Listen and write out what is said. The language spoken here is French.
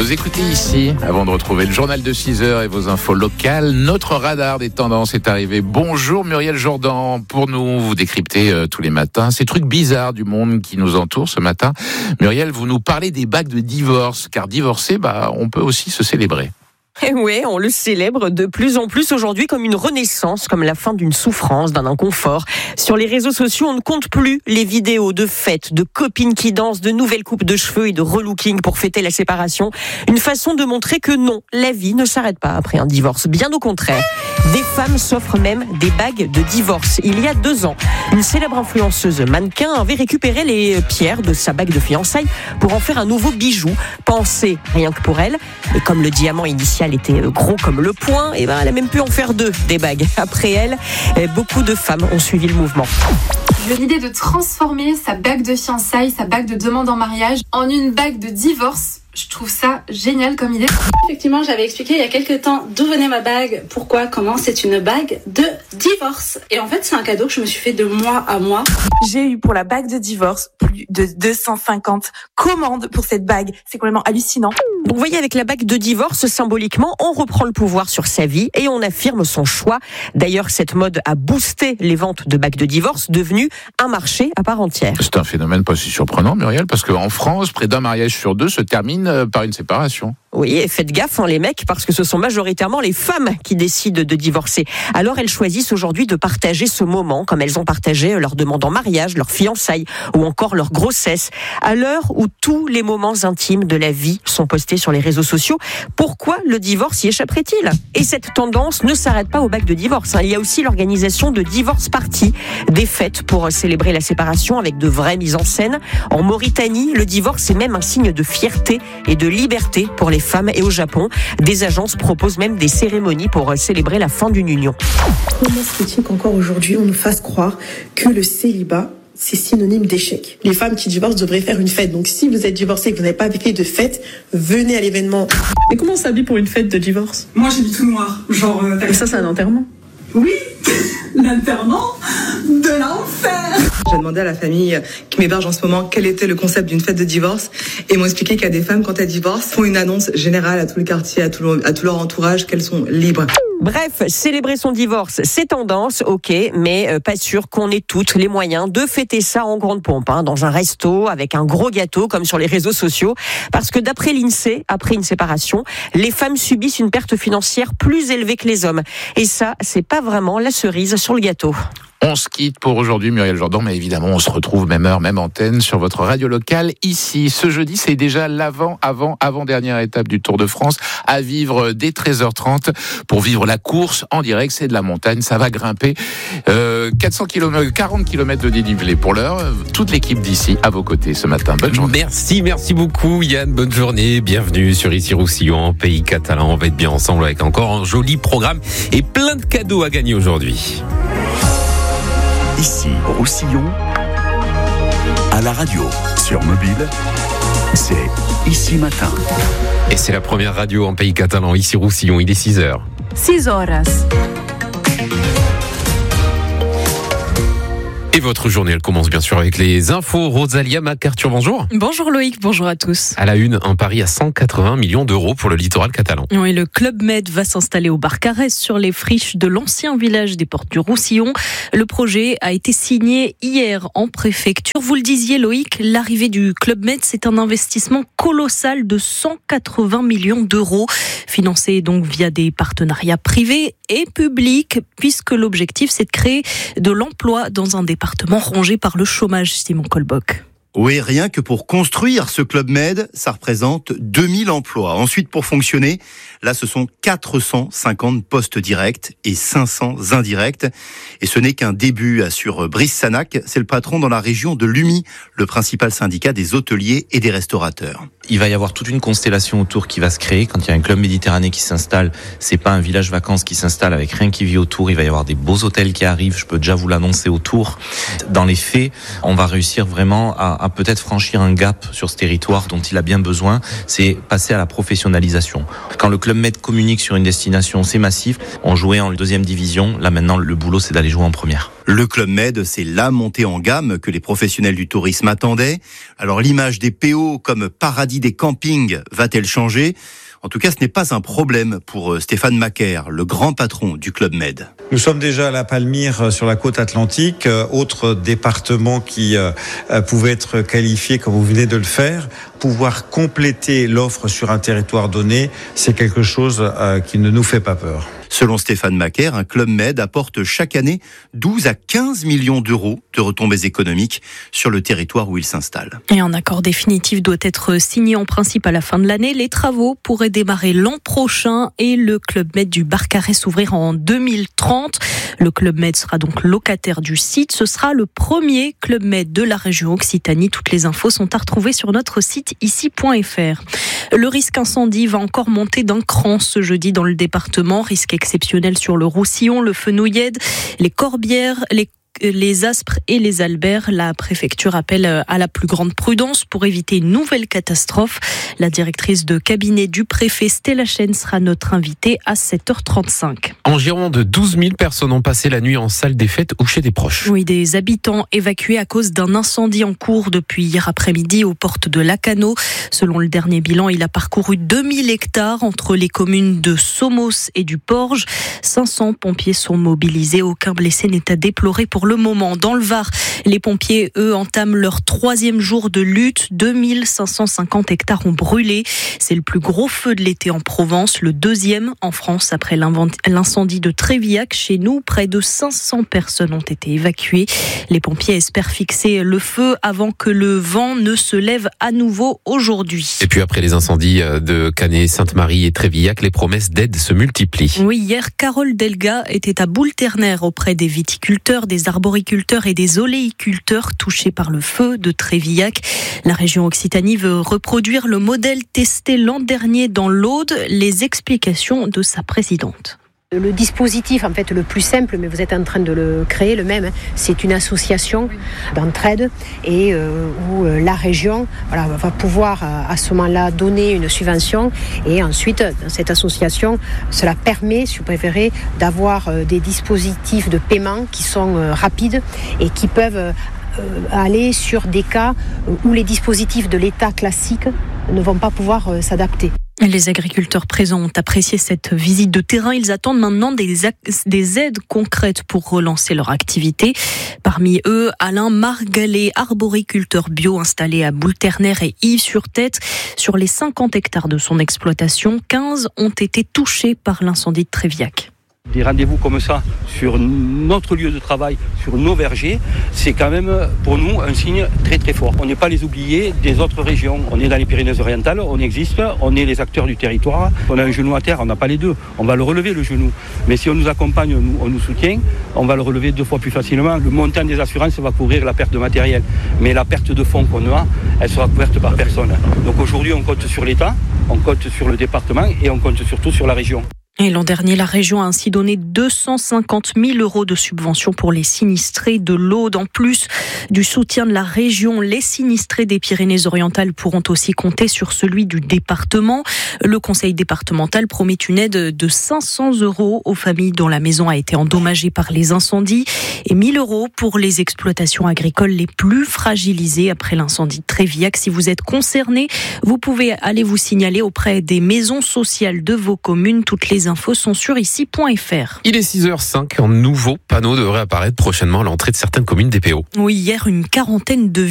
Vous écoutez ici, avant de retrouver le journal de 6h et vos infos locales, notre radar des tendances est arrivé. Bonjour Muriel Jourdan, pour nous, vous décryptez tous les matins ces trucs bizarres du monde qui nous entoure ce matin. Muriel, vous nous parlez des bagues de divorce, car divorcer, on peut aussi se célébrer. Et oui, on le célèbre de plus en plus aujourd'hui comme une renaissance, comme la fin d'une souffrance, d'un inconfort. Sur les réseaux sociaux, on ne compte plus les vidéos de fêtes, de copines qui dansent, de nouvelles coupes de cheveux et de relooking pour fêter la séparation. Une façon de montrer que non, la vie ne s'arrête pas après un divorce. Bien au contraire. Des femmes s'offrent même des bagues de divorce. Il y a 2 ans, une célèbre influenceuse mannequin avait récupéré les pierres de sa bague de fiançailles pour en faire un nouveau bijou, pensé rien que pour elle. Et comme le diamant initial était gros comme le poing, elle a même pu en faire 2 des bagues. Après elle, beaucoup de femmes ont suivi le mouvement. J'ai eu l'idée de transformer sa bague de fiançailles, sa bague de demande en mariage, en une bague de divorce. Je trouve ça génial comme idée. Effectivement, j'avais expliqué il y a quelques temps d'où venait ma bague, pourquoi, comment. C'est une bague de divorce. Et en fait, c'est un cadeau que je me suis fait de mois à mois. J'ai eu pour la bague de divorce plus de 250 commandes pour cette bague. C'est complètement hallucinant. Donc vous voyez, avec la bague de divorce, symboliquement, on reprend le pouvoir sur sa vie et on affirme son choix. D'ailleurs, cette mode a boosté les ventes de bagues de divorce, devenues un marché à part entière. C'est un phénomène pas si surprenant, Muriel, parce qu'en France, près d'un mariage sur 2 se termine par une séparation. Oui, et faites gaffe, les mecs, parce que ce sont majoritairement les femmes qui décident de divorcer. Alors elles choisissent aujourd'hui de partager ce moment, comme elles ont partagé leur demande en mariage, leur fiançailles, ou encore leur grossesse. À l'heure où tous les moments intimes de la vie sont postés sur les réseaux sociaux, pourquoi le divorce y échapperait-il ? Et cette tendance ne s'arrête pas aux bagues de divorce. Il y a aussi l'organisation de divorce parties, des fêtes pour célébrer la séparation avec de vraies mises en scène. En Mauritanie, le divorce est même un signe de fierté et de liberté pour les femmes. Et au Japon, des agences proposent même des cérémonies pour célébrer la fin d'une union. Comment se fait-il qu'encore aujourd'hui, on nous fasse croire que le célibat, c'est synonyme d'échec? Les femmes qui divorcent devraient faire une fête. Donc si vous êtes divorcé et que vous n'avez pas fait de fête, venez à l'événement. Mais comment on s'habille pour une fête de divorce? Moi, j'ai du tout noir. Genre, et ça, c'est un enterrement? Oui, l'enterrement de l'enfer. J'ai demandé à la famille qui m'héberge en ce moment quel était le concept d'une fête de divorce et ils m'ont expliqué qu'il y a des femmes, quand elles divorcent, font une annonce générale à tout le quartier, à tout leur entourage, qu'elles sont libres. Bref, célébrer son divorce, c'est tendance, ok, mais pas sûr qu'on ait toutes les moyens de fêter ça en grande pompe, dans un resto, avec un gros gâteau, comme sur les réseaux sociaux. Parce que d'après l'INSEE, après une séparation, les femmes subissent une perte financière plus élevée que les hommes. Et ça, c'est pas vraiment la cerise sur le gâteau. On se quitte pour aujourd'hui, Muriel Jourdan, mais évidemment, on se retrouve même heure, même antenne sur votre radio locale ici. Ce jeudi, c'est déjà l'avant-dernière étape du Tour de France à vivre dès 13h30 pour vivre la course en direct. C'est de la montagne, ça va grimper. 40 km de dénivelé pour l'heure. Toute l'équipe d'ici à vos côtés ce matin. Bonne journée. Merci beaucoup Yann, bonne journée. Bienvenue sur Issy-Roussillon, pays catalan. On va être bien ensemble avec encore un joli programme et plein de cadeaux à gagner aujourd'hui. Ici, Roussillon, à la radio, sur mobile, c'est Ici Matin. Et c'est la première radio en pays catalan, ici Roussillon, il est 6h. 6 horas. Et votre journée, elle commence bien sûr avec les infos. Rosalia MacArthur, bonjour. Bonjour Loïc, bonjour à tous. À la une, un pari à 180 millions d'euros pour le littoral catalan. Oui, le Club Med va s'installer au Barcarès sur les friches de l'ancien village des Portes du Roussillon. Le projet a été signé hier en préfecture. Vous le disiez Loïc, l'arrivée du Club Med, c'est un investissement colossal de 180 millions d'euros, financé donc via des partenariats privés et publics, puisque l'objectif c'est de créer de l'emploi dans un département rongé par le chômage, Simon Colbock. Oui, rien que pour construire ce Club Med, ça représente 2000 emplois. Ensuite, pour fonctionner, là, ce sont 450 postes directs et 500 indirects. Et ce n'est qu'un début, assure Brice Sanac. C'est le patron dans la région de l'UMI, le principal syndicat des hôteliers et des restaurateurs. Il va y avoir toute une constellation autour qui va se créer. Quand il y a un club méditerranéen qui s'installe, c'est pas un village vacances qui s'installe avec rien qui vit autour. Il va y avoir des beaux hôtels qui arrivent. Je peux déjà vous l'annoncer autour. Dans les faits, on va réussir vraiment à à peut-être franchir un gap sur ce territoire dont il a bien besoin, c'est passer à la professionnalisation. Quand le Club Med communique sur une destination, c'est massif. On jouait en deuxième division, là maintenant le boulot c'est d'aller jouer en première. Le Club Med, c'est la montée en gamme que les professionnels du tourisme attendaient. Alors l'image des PO comme paradis des campings va-t-elle changer ? En tout cas, ce n'est pas un problème pour Stéphane Macaire, le grand patron du Club Med. Nous sommes déjà à la Palmyre sur la côte atlantique, autre département qui pouvait être qualifié comme vous venez de le faire. Pouvoir compléter l'offre sur un territoire donné, c'est quelque chose qui ne nous fait pas peur. Selon Stéphane Macaire, un Club Med apporte chaque année 12 à 15 millions d'euros de retombées économiques sur le territoire où il s'installe. Et un accord définitif doit être signé en principe à la fin de l'année. Les travaux pourraient démarrer l'an prochain et le Club Med du Barcarès s'ouvrir en 2030. Le Club Med sera donc locataire du site. Ce sera le premier Club Med de la région Occitanie. Toutes les infos sont à retrouver sur notre site ici.fr. Le risque incendie va encore monter d'un cran ce jeudi dans le département. Risque exceptionnel sur le Roussillon, le Fenouillède, les Corbières, les Aspres et les Alberts. La préfecture appelle à la plus grande prudence pour éviter une nouvelle catastrophe. La directrice de cabinet du préfet Stella Chen sera notre invitée à 7h35. En Gironde, 12 000 personnes ont passé la nuit en salle des fêtes ou chez des proches. Oui, des habitants évacués à cause d'un incendie en cours depuis hier après-midi aux portes de Lacanau. Selon le dernier bilan, il a parcouru 2000 hectares entre les communes de Somos et du Porge. 500 pompiers sont mobilisés. Aucun blessé n'est à déplorer pour le moment. Dans le Var, les pompiers, eux, entament leur 3e jour de lutte. 2550 hectares ont brûlé. C'est le plus gros feu de l'été en Provence, le 2e en France après l'incendie de Trévillac. Chez nous, près de 500 personnes ont été évacuées. Les pompiers espèrent fixer le feu avant que le vent ne se lève à nouveau aujourd'hui. Et puis après les incendies de Canet, Sainte-Marie et Trévillac, les promesses d'aide se multiplient. Oui, hier, Carole Delga était à Boule-Ternaire auprès des viticulteurs, des arboriculteurs et des oléiculteurs touchés par le feu de Trévillac. La région Occitanie veut reproduire le modèle testé l'an dernier dans l'Aude. Les explications de sa présidente. Le dispositif, en fait, le plus simple, mais vous êtes en train de le créer, le même, c'est une association d'entraide et où la région va pouvoir à ce moment-là donner une subvention et ensuite, dans cette association, cela permet, si vous préférez, d'avoir des dispositifs de paiement qui sont rapides et qui peuvent aller sur des cas où les dispositifs de l'État classique ne vont pas pouvoir s'adapter. Les agriculteurs présents ont apprécié cette visite de terrain. Ils attendent maintenant des aides concrètes pour relancer leur activité. Parmi eux, Alain Margalet, arboriculteur bio installé à Boule-Ternaire et Yves-sur-Tête. Sur les 50 hectares de son exploitation, 15 ont été touchés par l'incendie de Trévillac. Des rendez-vous comme ça sur notre lieu de travail, sur nos vergers, c'est quand même pour nous un signe très très fort. On n'est pas les oubliés des autres régions. On est dans les Pyrénées-Orientales, on existe, on est les acteurs du territoire. On a un genou à terre, on n'a pas les deux. On va le relever le genou. Mais si on nous accompagne, on nous soutient, on va le relever 2 fois plus facilement. Le montant des assurances va couvrir la perte de matériel. Mais la perte de fonds qu'on a, elle sera couverte par personne. Donc aujourd'hui, on compte sur l'État, on compte sur le département et on compte surtout sur la région. Et l'an dernier, la région a ainsi donné 250 000 euros de subventions pour les sinistrés de l'Aude. En plus du soutien de la région, les sinistrés des Pyrénées-Orientales pourront aussi compter sur celui du département. Le conseil départemental promet une aide de 500 euros aux familles dont la maison a été endommagée par les incendies et 1 000 euros pour les exploitations agricoles les plus fragilisées après l'incendie de Trévillac. Si vous êtes concerné, vous pouvez aller vous signaler auprès des maisons sociales de vos communes. Toutes les infos sont sur ici.fr. Il est 6h05, un nouveau panneau devrait apparaître prochainement à l'entrée de certaines communes des PO. Oui, hier, une quarantaine de